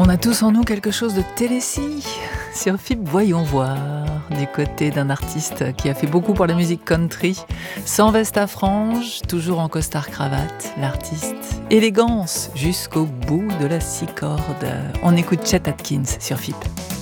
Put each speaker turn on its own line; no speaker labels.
On a tous en nous quelque chose de Tennessee. Sur FIP, voyons voir, du côté d'un artiste qui a fait beaucoup pour la musique country, sans veste à franges, toujours en costard-cravate, l'artiste élégance jusqu'au bout de la 6 cordes. On écoute Chet Atkins sur FIP.